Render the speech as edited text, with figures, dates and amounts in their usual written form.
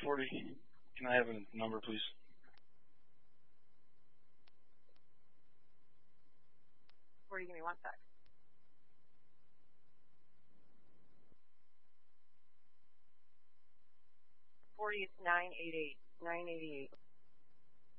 I-40. Can I have a number, please? Give me 1 sec. 40 is 988. 988.